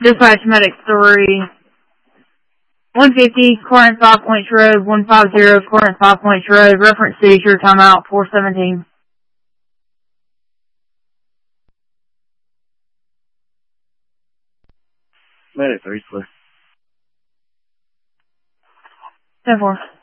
Dispatch Medic 3. 150, Corinth 5 Points Road, 150, Corinth 5 Points Road, reference seizure, timeout 417. Medic 3, clear. 10-4.